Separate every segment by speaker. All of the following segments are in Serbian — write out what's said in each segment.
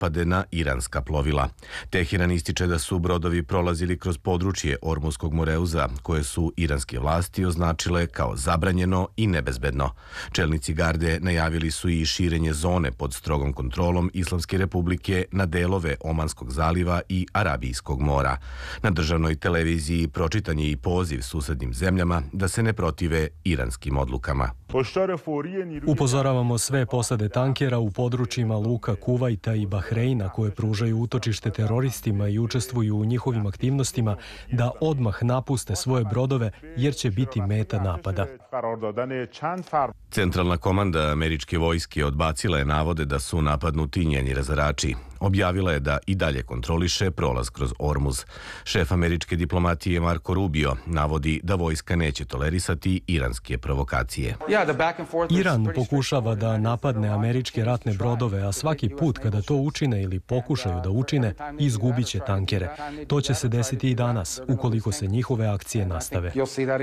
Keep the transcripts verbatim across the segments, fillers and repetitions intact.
Speaker 1: napade na iranska plovila. Teheran ističe da su brodovi prolazili kroz područje Ormuskog Moreuza, koje su iranske vlasti označile kao zabranjeno i nebezbedno. Čelnici garde najavili su i širenje zone pod strogom kontrolom Islamske republike na delove Omanskog zaliva i Arabijskog mora. Na državnoj televiziji pročitan je i poziv susednim zemljama da se ne protive iranskim odlukama.
Speaker 2: Upozoravamo sve posade tankera u područjima luka Kuvajta i Bahreina koje pružaju utočište teroristima i učestvuju u njihovim aktivnostima da odmah napuste svoje brodove jer će biti meta napada.
Speaker 1: Centralna komanda američke vojske odbacila je navode da su napadnuti njeni razarači. Objavila je da i dalje kontroliše prolaz kroz Ormuz. Šef američke diplomatije Marco Rubio navodi da vojska neće tolerisati iranske provokacije.
Speaker 2: Iran pokušava da napadne američke ratne brodove, a svaki put kada to učine ili pokušaju da učine, izgubit će tankere. To će se desiti i danas, ukoliko se njihove akcije nastave.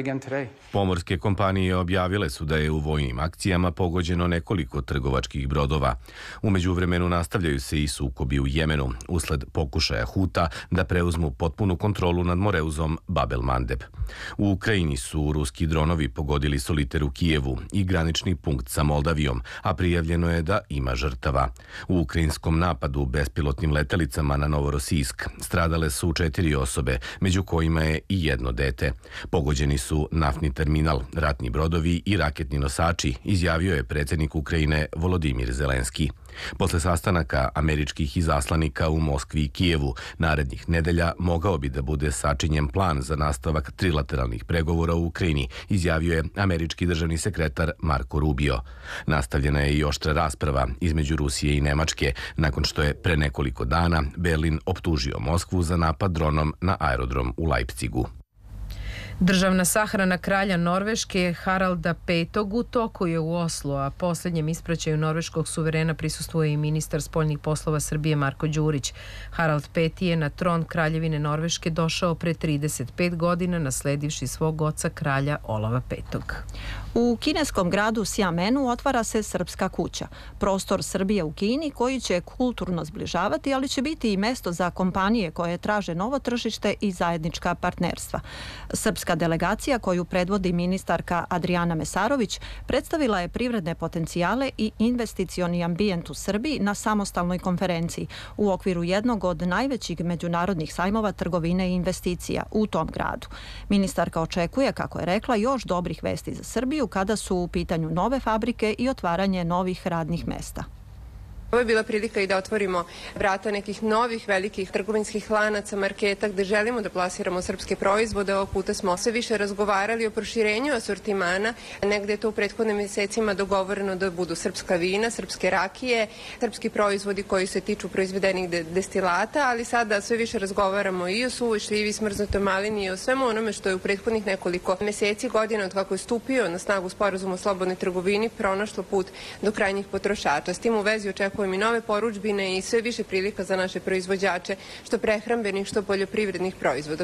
Speaker 1: Pomorske kompanije objavile su da je u vojnim akcijama pogođeno nekoliko trgovačkih brodova. U međuvremenu nastavljaju se i sukobi u Jemenu, usled pokušaja Huta da preuzmu potpunu kontrolu nad Moreuzom Bab el-Mandeb. U Ukrajini su ruski dronovi pogodili Soliter u Kijevu i granični punkt sa Moldavijom, a prijavljeno je da ima žrtava. U ukrajinskom napadu bespilotnim letelicama na Novorosijsk stradale su četiri osobe, među kojima je i jedno dete. Pogođeni su naftni terminal, ratni brodovi i raketni nosači, izjavio je predsjednik Ukrajine Volodimir Zelenski. Posle sastanaka američkih izaslanika u Moskvi i Kijevu, narednih nedelja mogao bi da bude sačinjen plan za nastavak trilateralnih pregovora u Ukrajini, izjavio je američki državni sekretar Marco Rubio. Nastavljena je i oštra rasprava između Rusije i Nemačke, nakon što je pre nekoliko dana Berlin optužio Moskvu za napad dronom na aerodrom u Leipzigu.
Speaker 3: Državna sahrana kralja Norveške Haralda petog u toku je u Oslu, a posljednjem ispraćaju norveškog suverena prisustvuje i ministar spoljnih poslova Srbije Marko Đurić. Harald peti je na tron kraljevine Norveške došao pre trideset pet godina, nasledivši svog oca kralja Olava petog.
Speaker 4: U kineskom gradu Sjamenu otvara se Srpska kuća, prostor Srbije u Kini koji će kulturno zbližavati, ali će biti i mesto za kompanije koje traže novo tržište i zajednička partnerstva. Srpska delegacija koju predvodi ministarka Adriana Mesarović predstavila je privredne potencijale i investicioni ambijent u Srbiji na samostalnoj konferenciji u okviru jednog od najvećih međunarodnih sajmova trgovine i investicija u tom gradu. Ministarka očekuje, kako je rekla, još dobrih vesti za Srbiju kada su u pitanju nove fabrike i otvaranje novih radnih mesta.
Speaker 5: Ovo je bila prilika i da otvorimo vrata nekih novih velikih trgovinskih lanaca, marketa gde želimo da plasiramo srpske proizvode. Ovog puta smo sve više razgovarali o proširenju asortimana. Negde je to u prethodnim mjesecima dogovoreno da budu srpska vina, srpske rakije, srpski proizvodi koji se tiču proizvedenih destilata, ali sada sve više razgovaramo i o suvoj šljivi, smrznutoj malini i o svemu onome što je u prethodnih nekoliko mjeseci, godina od kako je stupio na snagu sporazum o slobodnoj trgovini pronašlo put do krajnjih potrošača. S tim u vezi očekujemo i nove porudžbine i sve više prilika za naše proizvođače, što prehrambenih, što poljoprivrednih proizvoda.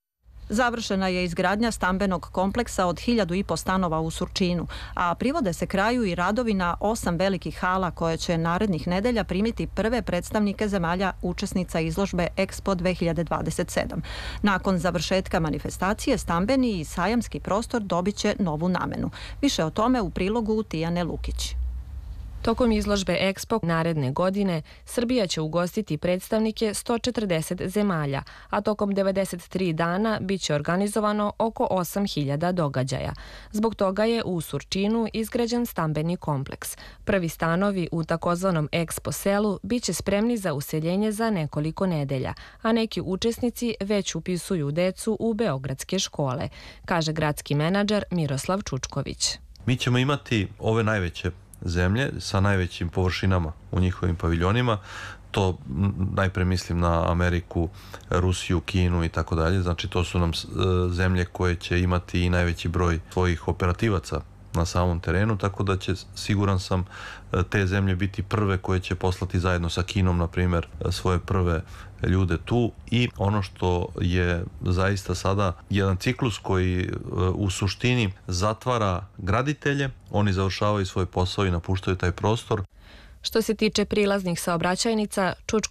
Speaker 4: Završena je izgradnja stambenog kompleksa od hiljadu i po stanova u Surčinu, a privode se kraju i radovi na osam velikih hala koje će narednih nedelja primiti prve predstavnike zemalja učesnica izložbe Expo dve hiljade dvadeset sedam. Nakon završetka manifestacije, stambeni i sajamski prostor dobit će novu namenu. Više o tome u prilogu Tijane Lukić.
Speaker 3: Tokom izložbe Expo naredne godine Srbija će ugostiti predstavnike sto četrdeset zemalja, a tokom devedeset tri dana biće organizovano oko osam hiljada događaja. Zbog toga je u Surčinu izgrađen stambeni kompleks. Prvi stanovi u takozvanom Expo selu biće spremni za useljenje za nekoliko nedelja, a neki učesnici već upisuju decu u beogradske škole, kaže gradski menadžer Miroslav Čučković.
Speaker 6: Mi ćemo imati ove najveće zemlje sa najvećim površinama u njihovim paviljonima. To najpre mislim na Ameriku, Rusiju, Kinu i tako dalje. Znači to su nam zemlje koje će imati i najveći broj svojih operativaca na samom terenu, tako da će, siguran sam, te zemlje biti prve koje će poslati zajedno sa Kinom, na primjer, svoje prve ljude tu. I ono što je zaista sada jedan ciklus koji u suštini zatvara graditelje, oni završavaju svoj posao i napuštaju taj prostor.
Speaker 3: Što se tiče prilaznih saobraćajnica, Čučko